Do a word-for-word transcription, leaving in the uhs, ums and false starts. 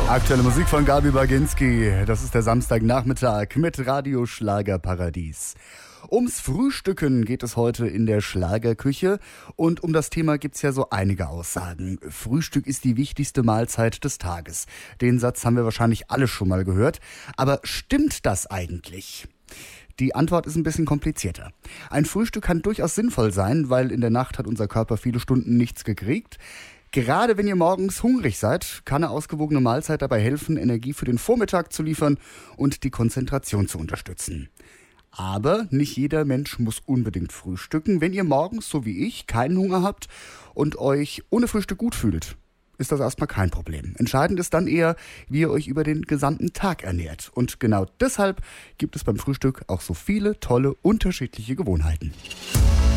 Aktuelle Musik von Gabi Baginski. Das ist der Samstagnachmittag mit Radio Schlagerparadies. Ums Frühstücken geht es heute in der Schlagerküche und um das Thema gibt's ja so einige Aussagen. Frühstück ist die wichtigste Mahlzeit des Tages. Den Satz haben wir wahrscheinlich alle schon mal gehört. Aber stimmt das eigentlich? Die Antwort ist ein bisschen komplizierter. Ein Frühstück kann durchaus sinnvoll sein, weil in der Nacht hat unser Körper viele Stunden nichts gekriegt. Gerade wenn ihr morgens hungrig seid, kann eine ausgewogene Mahlzeit dabei helfen, Energie für den Vormittag zu liefern und die Konzentration zu unterstützen. Aber nicht jeder Mensch muss unbedingt frühstücken. Wenn ihr morgens, so wie ich, keinen Hunger habt und euch ohne Frühstück gut fühlt, ist das erstmal kein Problem. Entscheidend ist dann eher, wie ihr euch über den gesamten Tag ernährt. Und genau deshalb gibt es beim Frühstück auch so viele tolle, unterschiedliche Gewohnheiten.